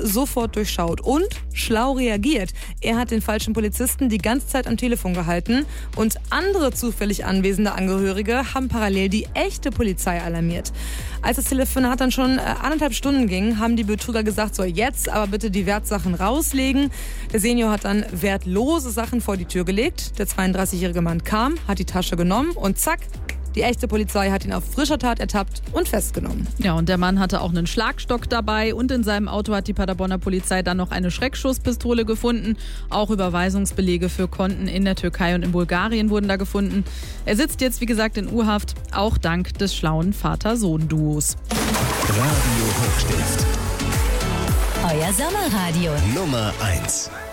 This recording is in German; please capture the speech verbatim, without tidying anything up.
sofort durchschaut und schlau reagiert. Er hat den falschen Polizisten die ganze Zeit am Telefon gehalten und andere zufällig anwesende Angehörige haben parallel die echte Polizei alarmiert. Als das Telefonat dann schon äh, anderthalb Stunden ging, haben die Betrüger gesagt, so jetzt aber bitte die Wertsachen rauslegen. Der Senior hat dann wertlose Sachen vor die Tür gelegt. Der zweiunddreißigjährige Mann kam, hat die Tasche genommen und zack, die echte Polizei hat ihn auf frischer Tat ertappt und festgenommen. Ja, und der Mann hatte auch einen Schlagstock dabei und in seinem Auto hat die Paderborner Polizei dann noch eine Schreckschusspistole gefunden. Auch Überweisungsbelege für Konten in der Türkei und in Bulgarien wurden da gefunden. Er sitzt jetzt, wie gesagt, in U-Haft, auch dank des schlauen Vater-Sohn-Duos. Radio Hochstift. Euer Sommerradio. Nummer eins.